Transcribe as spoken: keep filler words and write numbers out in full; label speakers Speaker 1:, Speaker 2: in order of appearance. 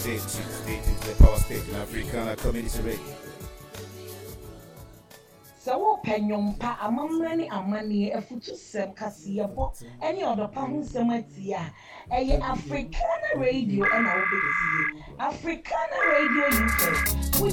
Speaker 1: Stay tuned, stay tuned to the Power Station Africana Community Radio.
Speaker 2: So penyompa amamrani amani efutu sem kasiyebo any other pahu sematia eye Africana Radio and our big Africana Radio U K.